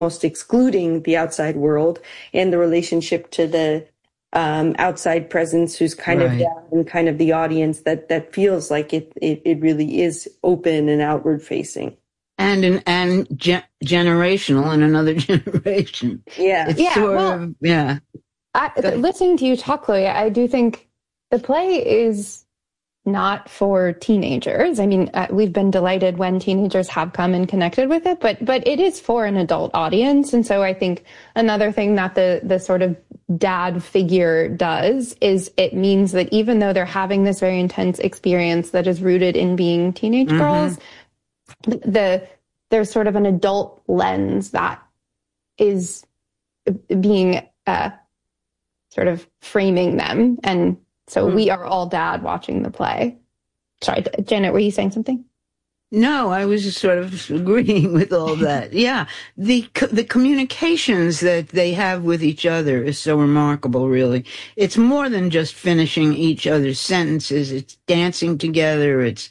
almost excluding the outside world and the relationship to the outside presence who's kind of down and kind of the audience that feels like it really is open and outward facing. And generational in another generation. Yeah. Listening to you talk, Chloe, I do think the play is not for teenagers. I mean, we've been delighted when teenagers have come and connected with it, but it is for an adult audience. And so I think another thing that the sort of dad figure does is it means that even though they're having this very intense experience that is rooted in being teenage girls, there's sort of an adult lens that is being sort of framing them. And so we are all dad watching the play. Sorry, Janet, were you saying something? No, I was just sort of agreeing with all that. Yeah, the communications that they have with each other is so remarkable, really. It's more than just finishing each other's sentences. It's dancing together. It's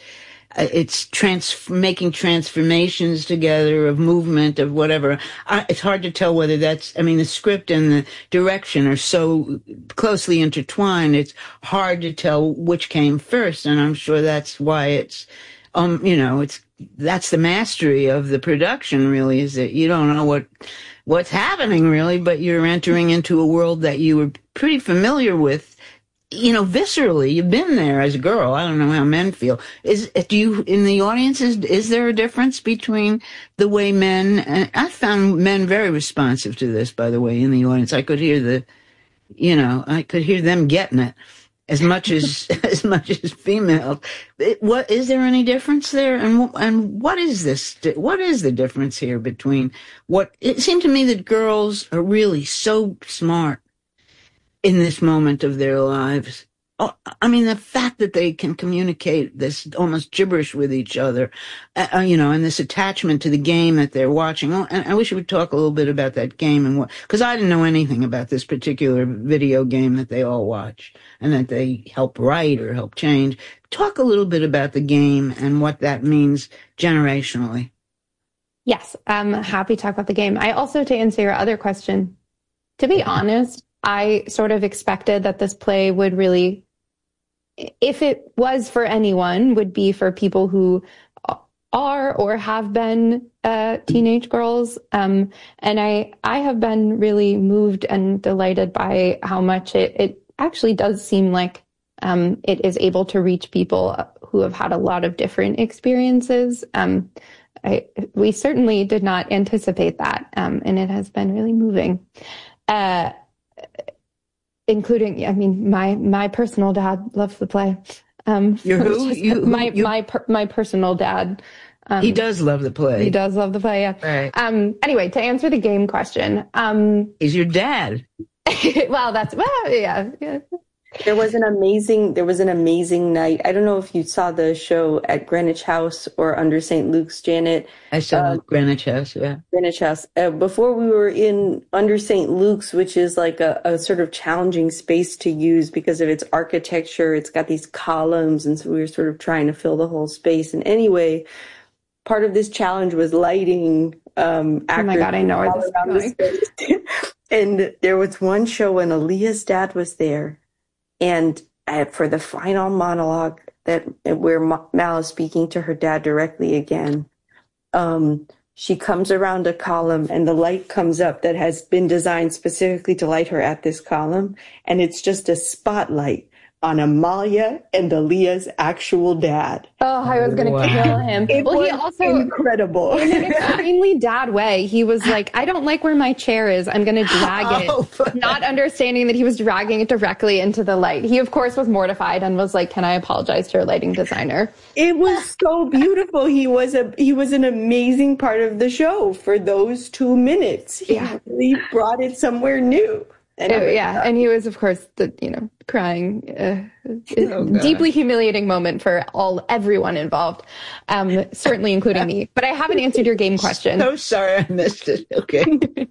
making transformations together of movement, of whatever. It's hard to tell whether the script and the direction are so closely intertwined. It's hard to tell which came first. And I'm sure that's why it's, that's the mastery of the production, really, is that you don't know what's happening, really, but you're entering into a world that you were pretty familiar with. Viscerally, you've been there as a girl. I don't know how men feel. In the audience, is there a difference between the way men, and I found men very responsive to this, by the way, in the audience. I could hear I could hear them getting it as much as, as much as females. Is there any difference there? And what is this? What is the difference here between it seemed to me that girls are really so smart in this moment of their lives. The fact that they can communicate this almost gibberish with each other, and this attachment to the game that they're watching. And I wish we would talk a little bit about that game because I didn't know anything about this particular video game that they all watch and that they help write or help change. Talk a little bit about the game and what that means generationally. Yes, I'm happy to talk about the game. I also, to answer your other question, to be honest, I sort of expected that this play would really, if it was for anyone, would be for people who are or have been teenage girls. And I have been really moved and delighted by how much it actually does seem like it is able to reach people who have had a lot of different experiences. We certainly did not anticipate that, and it has been really moving. Including, my personal dad loves the play. Your who? My personal dad. He does love the play. He does love the play, yeah. Right. Anyway, to answer the game question. He's your dad. Yeah. There was an amazing night. I don't know if you saw the show at Greenwich House or Under St. Luke's, Janet. I saw Greenwich House, yeah. Greenwich House. Before we were in Under St. Luke's, which is like a sort of challenging space to use because of its architecture. It's got these columns, and so we were sort of trying to fill the whole space. And anyway, part of this challenge was lighting actors. Oh my God, I know where this is going. And there was one show when Aaliyah's dad was there. And for the final monologue where Mal is speaking to her dad directly again, she comes around a column and the light comes up that has been designed specifically to light her at this column. And it's just a spotlight on Amalia and Aaliyah's actual dad. Oh, I was going to kill him. He also incredible. In an extremely dad way. He was like, I don't like where my chair is. I'm going to drag it. Not understanding that he was dragging it directly into the light. He, of course, was mortified and was like, can I apologize to your lighting designer? It was so beautiful. He was an amazing part of the show for those 2 minutes. He really brought it somewhere new. And he was, of course, crying. Deeply humiliating moment for everyone involved, certainly including me. But I haven't answered your game question. So sorry I missed it. Okay.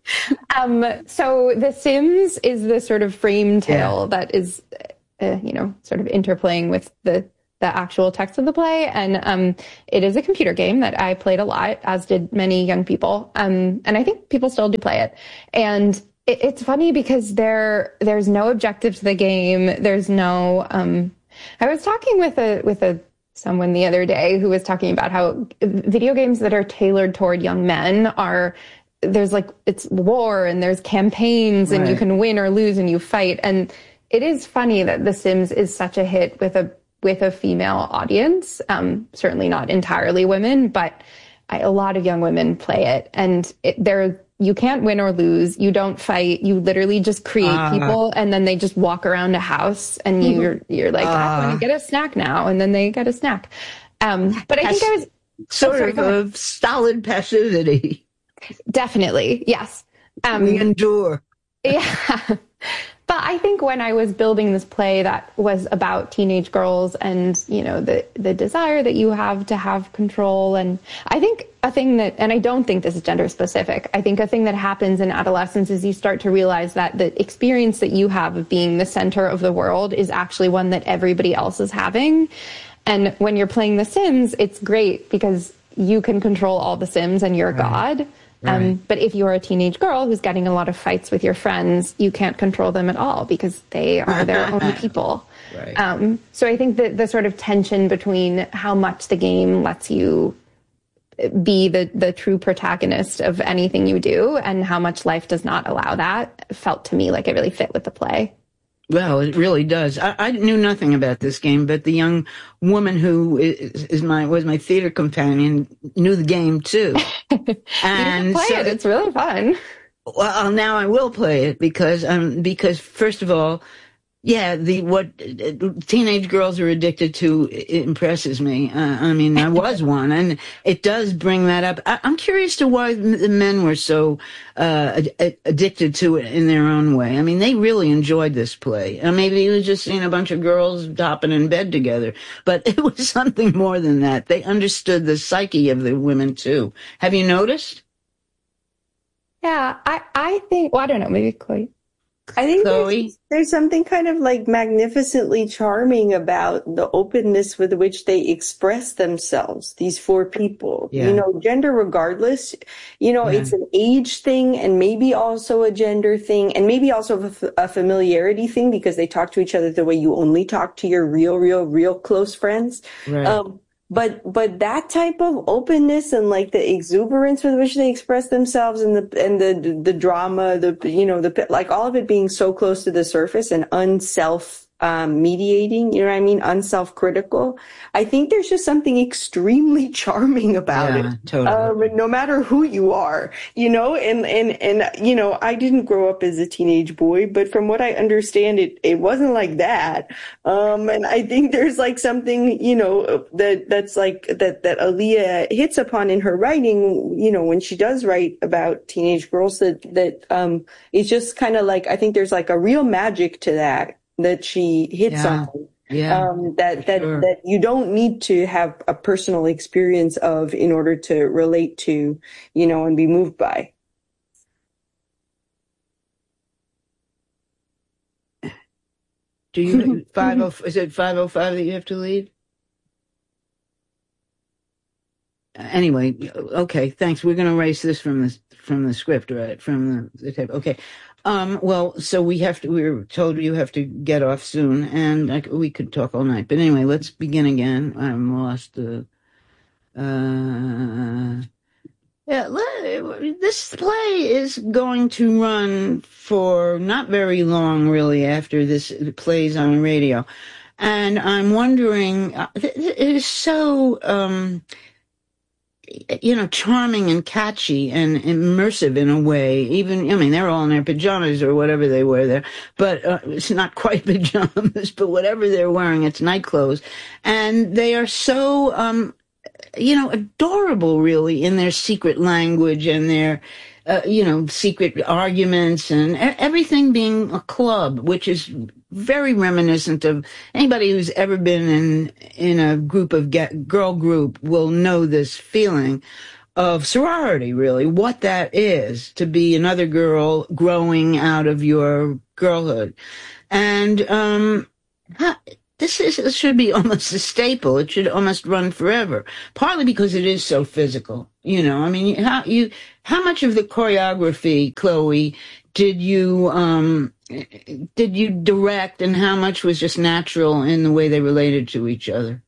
So The Sims is the sort of frame tale that is, sort of interplaying with the the actual text of the play. And it is a computer game that I played a lot, as did many young people. And I think people still do play it. And it's funny because there's no objective to the game. There's no, I was talking with someone the other day who was talking about how video games that are tailored toward young men there's like, it's war and there's campaigns and you can win or lose and you fight. And it is funny that The Sims is such a hit with a female audience. Certainly not entirely women, but a lot of young women play it. And you can't win or lose. You don't fight. You literally just create people, and then they just walk around a house, and you're like, I want to get a snack now, and then they get a snack. But I think I was sort of stolid passivity. Definitely, yes. We endure. Yeah. But I think when I was building this play that was about teenage girls and, you know, the desire that you have to have control. And I think and I don't think this is gender specific, I think a thing that happens in adolescence is you start to realize that the experience that you have of being the center of the world is actually one that everybody else is having. And when you're playing The Sims, it's great because you can control all the Sims and you're God. Right. But if you're a teenage girl who's getting a lot of fights with your friends, you can't control them at all because they are their own people. Right. So I think that the sort of tension between how much the game lets you be the true protagonist of anything you do and how much life does not allow that felt to me like it really fit with the play. Well, it really does. I knew nothing about this game, but the young woman who was my theater companion knew the game too. And play it; it's really fun. Well, now I will play it because first of all, yeah, what teenage girls are addicted to impresses me. I mean, I was one, and it does bring that up. I'm curious to why the men were so addicted to it in their own way. I mean, they really enjoyed this play. Maybe it was just seeing a bunch of girls hopping in bed together, but it was something more than that. They understood the psyche of the women too. Have you noticed? Yeah, I think. Well, I don't know. Maybe Chloe. I think there's something kind of like magnificently charming about the openness with which they express themselves, these four people. Yeah. You know, gender regardless, you know, it's an age thing and maybe also a gender thing and maybe also a familiarity thing because they talk to each other the way you only talk to your real close friends. Right. But that type of openness and like the exuberance with which they express themselves and the drama, like all of it being so close to the surface and mediating, you know what I mean? Unself-critical. I think there's just something extremely charming about it. Totally. No matter who you are, you know, and, you know, I didn't grow up as a teenage boy, but from what I understand, it wasn't like that. And I think there's like something, you know, that's like that Aaliyah hits upon in her writing, you know, when she does write about teenage girls that it's just kind of like, I think there's like a real magic to that she hits on. Yeah. That you don't need to have a personal experience of in order to relate to, you know, and be moved by. Do you is it 5:05 that you have to leave? Anyway, okay, thanks. We're going to erase this from the script, right? From the tape. Okay. Well, so we were told you have to get off soon and we could talk all night. But anyway, let's begin again. I'm lost. This play is going to run for not very long, really, after this plays on radio. And I'm wondering, it is so, you know, charming and catchy and immersive in a way. Even, I mean, they're all in their pajamas or whatever they wear there, but it's not quite pajamas, but whatever they're wearing, it's night clothes. And they are so, you know, adorable, really, in their secret language and their, you know, secret arguments and everything being a club, which is very reminiscent of anybody who's ever been in a group of girl group will know this feeling of sorority, really, what that is to be another girl growing out of your girlhood. And, this should be almost a staple. It should almost run forever. Partly because it is so physical. You know, I mean, how much of the choreography, Chloe, did you direct, and how much was just natural in the way they related to each other?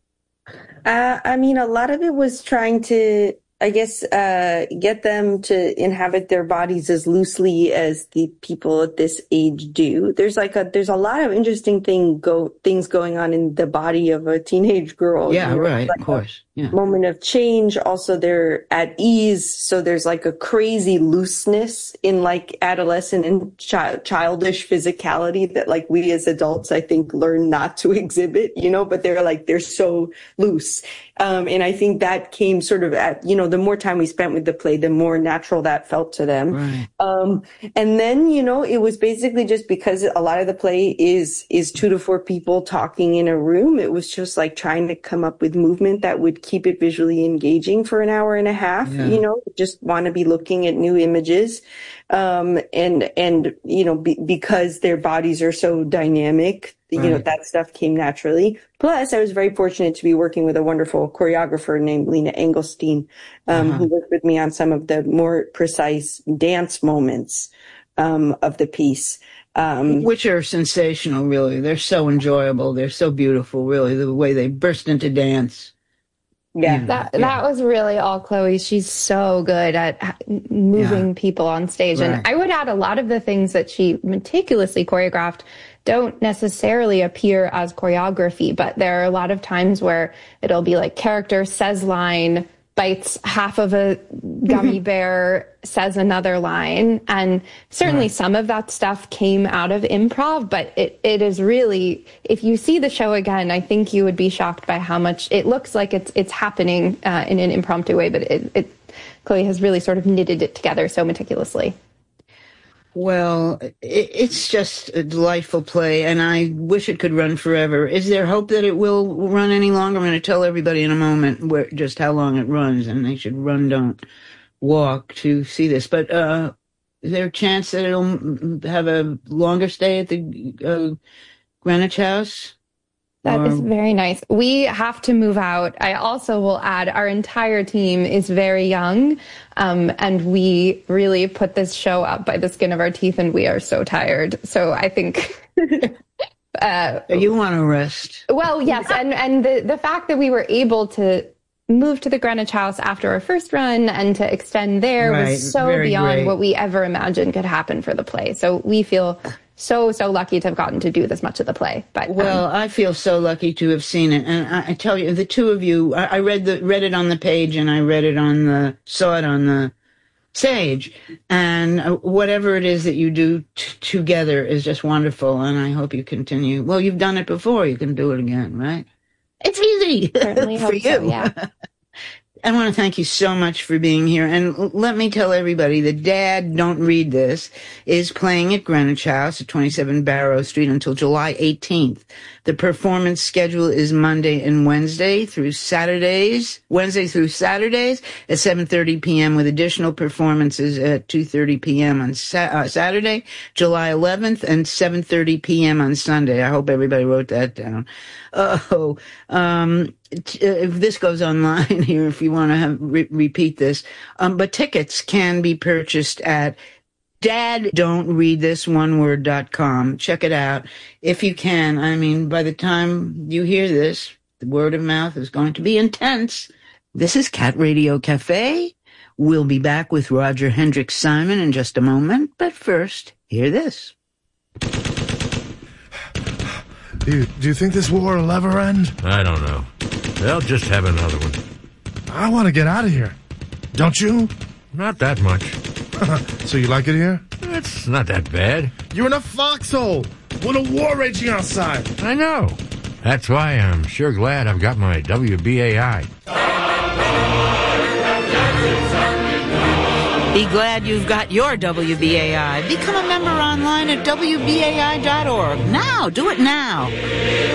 I mean, a lot of it was trying to, I guess, get them to inhabit their bodies as loosely as the people at this age do. There's a lot of interesting things going on in the body of a teenage girl. Yeah, you know? right, like of course. Yeah. Moment of change. Also, they're at ease. So there's like a crazy looseness in like adolescent and childish physicality that like we as adults, I think, learn not to exhibit, you know, but they're so loose. And I think that came sort of at, you know, the more time we spent with the play, the more natural that felt to them. Right. And then, you know, it was basically just because a lot of the play is 2 to 4 people talking in a room. It was just like trying to come up with movement that would keep it visually engaging for an hour and a half. Yeah. You know, just want to be looking at new images. And, you know, because their bodies are so dynamic, you know, that stuff came naturally. Plus, I was very fortunate to be working with a wonderful choreographer named Lena Engelstein, who worked with me on some of the more precise dance moments, of the piece. Which are sensational, really. They're so enjoyable. They're so beautiful, really, the way they burst into dance. Yeah. That was really all Chloe. She's so good at moving people on stage. Right. And I would add a lot of the things that she meticulously choreographed don't necessarily appear as choreography, but there are a lot of times where it'll be like character says line, bites half of a gummy bear, says another line. And certainly some of that stuff came out of improv, but it is really, if you see the show again, I think you would be shocked by how much it looks like it's happening in an impromptu way, but Chloe has really sort of knitted it together so meticulously. Well, it's just a delightful play, and I wish it could run forever. Is there hope that it will run any longer? I'm going to tell everybody in a moment just how long it runs, and they should run, don't walk to see this. But is there a chance that it'll have a longer stay at the Greenwich House? That is very nice. We have to move out. I also will add our entire team is very young, and we really put this show up by the skin of our teeth, and we are so tired. So I think you want to rest. Well, yes, and the fact that we were able to move to the Greenwich House after our first run and to extend there was so beyond what we ever imagined could happen for the play. So we feel so lucky to have gotten to do this much of the play. But well, I feel so lucky to have seen it, and I tell you, the two of you, I read it on the page, and I saw it on the stage, and whatever it is that you do together is just wonderful, and I hope you continue. Well, you've done it before; you can do it again, right? It's easy. Certainly for hope you. So, yeah. I want to thank you so much for being here. And let me tell everybody that Dad, Don't Read This, is playing at Greenwich House at 27 Barrow Street until July 18th. The performance schedule is Monday and Wednesday through Saturdays at 7:30 p.m. with additional performances at 2:30 p.m. on Saturday, July 11th, and 7:30 p.m. on Sunday. I hope everybody wrote that down. If this goes online here, if you want to repeat this, but tickets can be purchased at daddon'treadthisoneword.com. Check it out if you can. I mean, by the time you hear this, the word of mouth is going to be intense. This is Cat Radio Cafe. We'll be back with Roger Hendricks Simon in just a moment, but first, hear this. Do you think this war will ever end? I don't know. They'll just have another one. I want to get out of here. Don't you? Not that much. So you like it here? It's not that bad. You're in a foxhole with a war raging outside. I know. That's why I'm sure glad I've got my WBAI. Be glad you've got your WBAI. Become a member online at WBAI.org. Now, do it now.